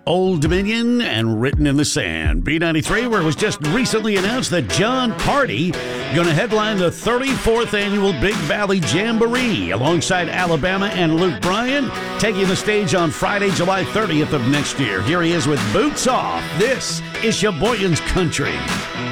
Old Dominion and Written in the Sand. B93, where it was just recently announced that John Party going to headline the 34th annual Big Valley Jamboree alongside Alabama and Luke Bryan, taking the stage on Friday, July 30th of next year. Here he is with Boots Off. This is Sheboygan's Country.